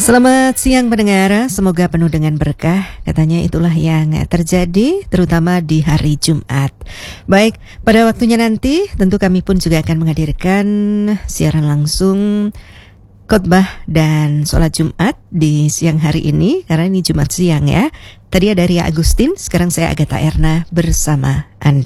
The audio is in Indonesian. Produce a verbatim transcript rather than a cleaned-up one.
Selamat siang pendengar, semoga penuh dengan berkah. Katanya itulah yang terjadi terutama di hari Jumat. Baik, pada waktunya nanti tentu kami pun juga akan menghadirkan siaran langsung khotbah dan sholat Jumat di siang hari ini, karena ini Jumat siang ya. Tadi ada Ria Agustin, sekarang saya Agatha Erna bersama Anda.